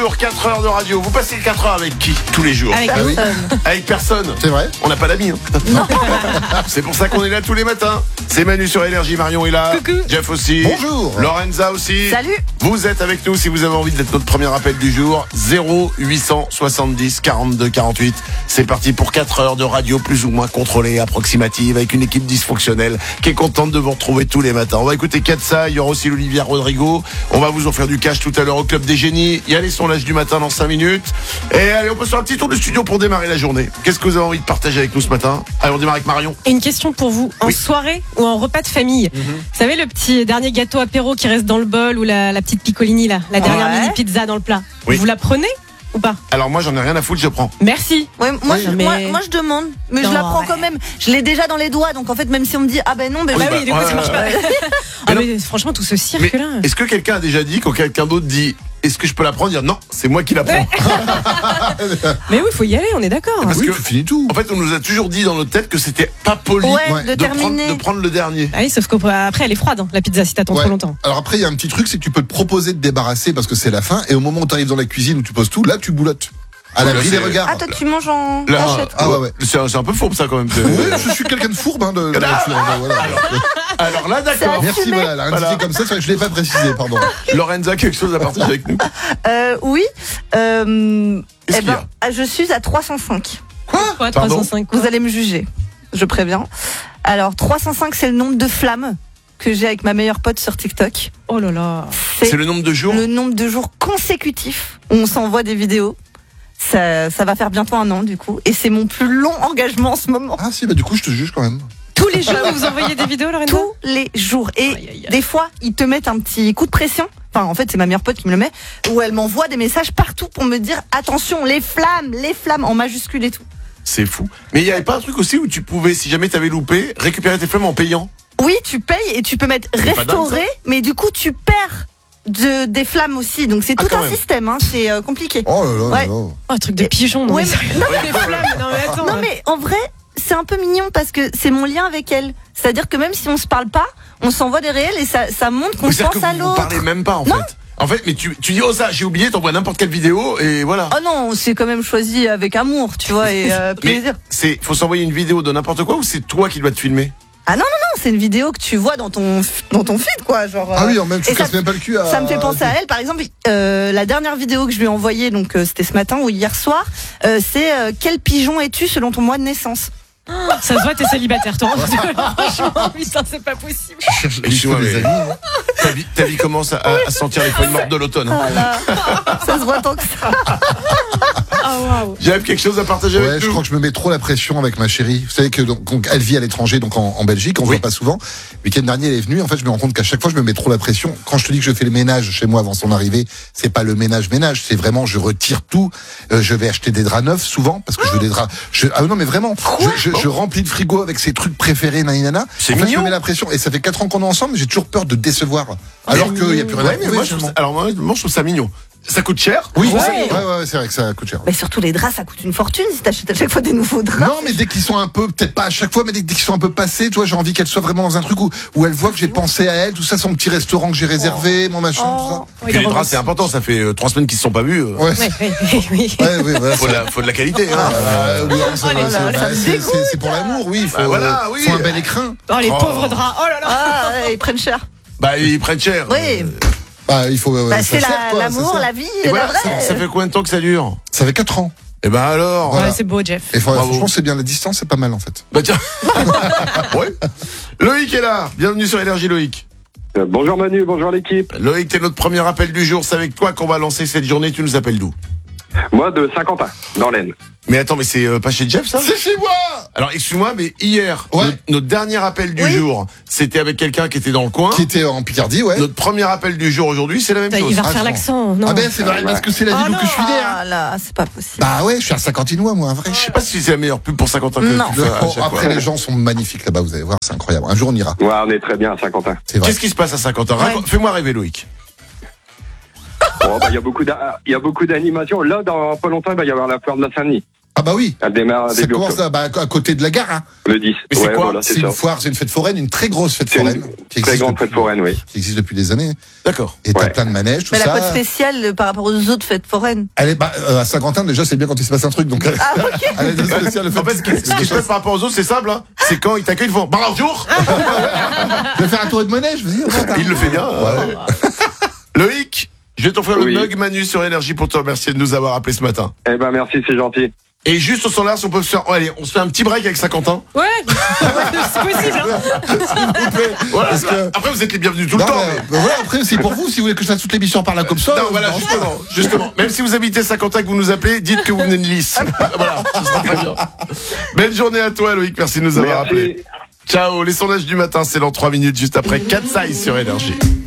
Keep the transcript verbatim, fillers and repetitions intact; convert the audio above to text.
jours, quatre heures de radio. Vous passez quatre heures avec qui tous les jours? Avec Ah oui. personne. Avec personne. C'est vrai. On n'a pas d'amis. Hein. C'est pour ça qu'on est là tous les matins. C'est Manu sur Énergie, Marion est là. Coucou. Jeff aussi. Bonjour. Lorenza aussi. Salut. Vous êtes avec nous si vous avez envie d'être notre premier appel du jour. zéro huit cent soixante-dix quarante-deux quarante-huit. C'est parti pour quatre heures de radio plus ou moins contrôlée, approximative, avec une équipe dysfonctionnelle qui est contente de vous retrouver tous les matins. On va écouter Katsa, il y aura aussi l'Olivia Rodrigo. On va vous offrir du cash tout à l'heure au Club des Génies. Il y a les sondages du matin dans cinq minutes. Et allez, on peut se faire un petit tour de studio pour démarrer la journée. Qu'est-ce que vous avez envie de partager avec nous ce matin? Allez, on démarre avec Marion. Et une question pour vous. En Oui. soirée ou en repas de famille, Mhm. vous savez le petit dernier gâteau apéro qui reste dans le bol ou la, la petite piccolini là, la dernière Ouais. mini pizza dans le plat. Oui. Vous la prenez ou pas? Alors moi, j'en ai rien à foutre, je prends. Merci. Ouais, moi, Oui, je, mais- moi, moi, je demande, mais Non, je la prends ouais. quand même. Je l'ai déjà dans les doigts, donc en fait, même si on me dit ah ben non, ben Oui, Bah bah, oui, du coup, ouais, ça marche pas. ouais, Ah, Mais mais franchement, tout ce Mais cirque là. est-ce que quelqu'un a déjà dit, quand quelqu'un d'autre dit est-ce que je peux la prendre, dire non, c'est moi qui la prends? Mais oui, il faut y aller, on est d'accord. Parce oui, que- tu finis tout. En fait, on nous a toujours dit dans notre tête que c'était pas poli ouais, Ouais. de, de, prendre, terminer. de prendre le dernier. Ah oui, sauf qu'après, elle est froide, hein, la pizza, si t'attends Ouais. trop longtemps. Alors après, il y a un petit truc, c'est que tu peux te proposer de débarrasser parce que c'est la fin. Et au moment où tu arrives dans la cuisine où tu poses tout, là, tu boulottes. À Ouais, l'abri là, des c'est- regards. Ah toi tu manges en Là, cachette. Ah ouais, ouais. C'est un, c'est un peu fourbe ça quand même. Oui, je suis quelqu'un de fourbe hein, de, de nature, hein, voilà. Alors là, d'accord. C'est Merci, assumé. voilà, la Voilà. comme ça, c'est vrai que je l'ai pas précisé, pardon. Lorenza, quelque chose à partager avec nous? Euh, oui. Euh, Qu'est-ce eh qu'il y a ben, ah, je suis à trois cent cinq. Quoi, Pardon trois cent cinq quoi. Vous allez me juger, je préviens. Alors trois cent cinq, c'est le nombre de flammes que j'ai avec ma meilleure pote sur TikTok. Oh là là. C'est C'est le nombre de jours. le nombre de jours consécutifs où on s'envoie des vidéos. Ça, ça va faire bientôt un an du coup, et c'est mon plus long engagement en ce moment. Ah si, bah du coup, je te juge quand même. Tous les jours, vous envoyez des vidéos, Lorenza? Tous les jours. Et Aïe, aïe, aïe. des fois, ils te mettent un petit coup de pression. Enfin, en fait, c'est ma meilleure pote qui me le met, où elle m'envoie des messages partout pour me dire attention, les flammes, les flammes, en majuscule et tout. C'est fou. Mais il y avait pas un truc aussi où tu pouvais, si jamais t'avais loupé, récupérer tes flammes en payant? Oui, tu payes et tu peux mettre pas dingue, restaurer, mais du coup, tu perds de, des flammes aussi. Donc, c'est Ah, tout quand un même. système, hein, c'est euh, compliqué. Oh là là, Ouais. là là. Oh, un truc de pigeon, non Ouais, mais mais- sérieux. Des flammes, non mais attends. Non, mais en vrai, c'est un peu mignon parce que c'est mon lien avec elle. C'est-à-dire que même si on se parle pas, on s'envoie des réels et ça, ça montre qu'on Mais c'est-à-dire pense à que vous vous l'autre. parlez même pas en Non. fait. En fait, mais tu, tu dis oh ça, j'ai oublié, t'envoies n'importe quelle vidéo et voilà. Oh non, on s'est quand même choisi avec amour, tu vois, et euh, Mais plaisir. c'est, faut s'envoyer une vidéo de n'importe quoi ou c'est toi qui dois te filmer? Ah non, non, non, c'est une vidéo que tu vois dans ton, dans ton feed, quoi. Genre, Ah euh, oui, en même, tu et ça- casses même pas le cul à... Ça me fait penser à elle, par exemple, euh, la dernière vidéo que je lui ai envoyée, donc euh, c'était ce matin ou hier soir, euh, c'est euh, quel pigeon es-tu selon ton mois de naissance? Ça se voit, t'es célibataire, toi. Franchement, putain, c'est pas possible. Excuse-moi, des mais- amis. hein. Ta vie, ta vie commence à, à sentir les feuilles mortes de l'automne. hein. Voilà. Ça se voit tant que ça. Ah waouh. J'avais quelque chose à partager Ouais, avec je nous. crois que je me mets trop la pression avec ma chérie. Vous savez que donc, donc, elle vit à l'étranger, donc en, en Belgique, on ne Oui. voit pas souvent. Le week-end dernier, elle est venue. En fait, je me rends compte qu'à chaque fois, je me mets trop la pression. Quand je te dis que je fais le ménage chez moi avant son arrivée, c'est pas le ménage ménage, c'est vraiment je retire tout. Euh, je vais acheter des draps neufs souvent parce que je veux des draps. Je, ah non, mais vraiment, je, je, je remplis le frigo avec ses trucs préférés, naninana. C'est en fait, je mignon. me mets la pression et ça fait quatre ans qu'on est ensemble, mais j'ai toujours peur de décevoir. Alors c'est qu'il y a plus rien Ouais, à mais prouver, moi, je trouve ça, finalement. alors moi, moi, je trouve ça mignon. Ça coûte cher? Oui, Ouais. ouais, ouais, ouais, c'est vrai que ça coûte cher. Mais surtout les draps, ça coûte une fortune si t'achètes à chaque fois des nouveaux draps. Non, mais dès qu'ils sont un peu, peut-être pas à chaque fois, mais dès, dès qu'ils sont un peu passés, tu vois, j'ai envie qu'elle soit vraiment dans un truc où, où elle voit que j'ai pensé à elle, tout ça, son petit restaurant que j'ai réservé, mon machin, Oh. tout Puis les draps, c'est important. Ça fait euh, trois semaines qu'ils se sont pas vus. euh. ça. Ouais. Ouais, ouais, ouais, oui. Ouais, oui, voilà. Faut de la, faut de la qualité. Hein. Euh, oui, ça, Oh là ça, là, bah, ça me c'est- dégoûte. c'est c'est pour l'amour, oui. Il faut, Bah voilà, euh, oui. faut un bel écrin. Oh, les Oh. pauvres draps. Oh là là. Ah, ouais, ils prennent cher. Bah, ils prennent cher. Oui. Euh, Bah, il faut. euh, Bah, ça c'est sert, la- quoi, ça l'amour, sert. la vie, Et la voilà, vraie. ça, ça fait combien de temps que ça dure? Ça fait quatre ans. Eh ben alors. Voilà. Ouais, c'est beau, Jeff. Et faut- Bravo. franchement, c'est bien. La distance, c'est pas mal, en fait. Bah tiens. Ouais. Loïc est là. Bienvenue sur Énergie, Loïc. Euh, Bonjour Manu, bonjour l'équipe. Loïc, t'es notre premier appel du jour. C'est avec toi qu'on va lancer cette journée. Tu nous appelles d'où? Moi de Saint-Quentin, dans l'Aisne. Mais attends, mais c'est euh, pas chez Jeff ça? C'est chez moi! Alors excuse-moi, mais hier, Ouais. notre, notre dernier appel du Oui. jour, c'était avec quelqu'un qui était dans le coin. Qui était en Picardie, ouais. Notre premier appel du jour aujourd'hui, c'est la même Putain, chose. il va Ah, refaire je l'accent. Non. Ah ben, c'est vrai, parce que c'est la Oh ville où que je suis né, hein. Ah là, c'est pas possible. Bah ouais, je suis un Saint-Quentinois, moi, un vrai. Je sais pas si c'est la meilleure pub pour Saint-Quentin que Non. tu fais à Bon, chaque après, fois. les gens sont magnifiques là-bas, vous allez voir, c'est incroyable. Un jour, on ira. Ouais, on est très bien à Saint-Quentin. C'est vrai. Qu'est-ce qui se passe à Saint-Quentin? Raconte- Ouais. Fais-moi rêver, Loïc. Bon, bah, il y a beaucoup d'a- il y a beaucoup d'animations. Là, dans pas longtemps, il va y avoir la fleur de la Saint-Denis. Ah bah oui. Elle démarre Ça début commence octobre. à, bah, à côté de la gare. Hein. Le dix. Mais c'est Ouais, quoi voilà, C'est c'est une ça. foire, c'est une fête foraine, une très grosse fête C'est une foraine. qui très existe grande depuis- fête foraine, oui. Qui existe depuis des années. D'accord. Et t'as Ouais. plein de manèges, tout Mais la ça. cote spéciale euh, par rapport aux autres fêtes foraines. Elle est, bah, euh, à Saint-Quentin, déjà, c'est bien quand il se passe un truc, donc. Ah, ok. Elle est spéciale, le fait En fait, ce qui, ce qui se passe par rapport aux autres, c'est simple, hein. C'est quand ils t'accueillent, ils font bonjour. Je vais faire un tour de manège, vas-y. remonte, hein. Il le fait bien. euh. Loïc, je vais t'offrir Oui. le mug Manu sur Énergie pour te remercier de nous avoir appelés ce matin. Eh ben, merci, c'est gentil. Et juste au standard, si on peut se faire, oh, allez, on se fait un petit break avec Saint-Quentin. Ouais, c'est possible. Hein. Voilà, Parce que- après, vous êtes les bienvenus tout le Non, temps. mais, mais- bah, voilà, après, c'est pour vous, si vous voulez que je fasse toute l'émission par là comme ça. Non, euh, voilà, je- justement, justement. Même si vous habitez Saint-Quentin, que vous nous appelez, dites que vous venez de Nice. Voilà, ce sera très bien. Belle journée à toi, Loïc. Merci de nous avoir Merci. appelés. Ciao. Les sondages du matin, c'est dans trois minutes, juste après quatre Size sur Énergie.